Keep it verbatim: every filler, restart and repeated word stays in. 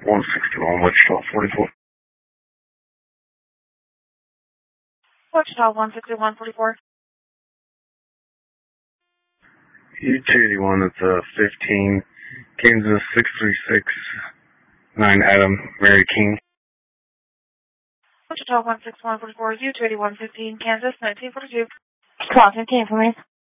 one sixty-one, Wichita forty-four. Wichita one sixty-one forty-four. U two eighty-one, it's uh, fifteen, Kansas six three six nine, Adam, Mary King. Wichita one sixty-one forty-four, U two eighty-one fifteen, Kansas nineteen forty-two. Crossing, can you for me?